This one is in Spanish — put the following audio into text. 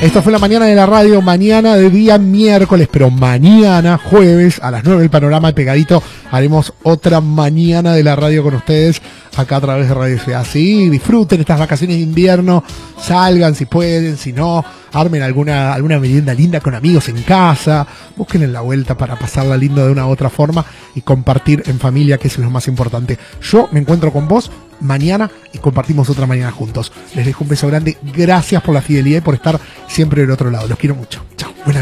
Esto fue la mañana de la radio, mañana de día miércoles, pero mañana, jueves, a las 9 del Panorama de Pegadito, haremos otra mañana de la radio con ustedes, acá a través de Radio Ciudad. Sí, disfruten estas vacaciones de invierno, salgan si pueden, si no, armen alguna merienda linda con amigos en casa, busquen en la vuelta para pasarla lindo de una u otra forma y compartir en familia, que eso es lo más importante. Yo me encuentro con vos mañana y compartimos otra mañana juntos. Les dejo un beso grande, gracias por la fidelidad y por estar siempre del otro lado. Los quiero mucho.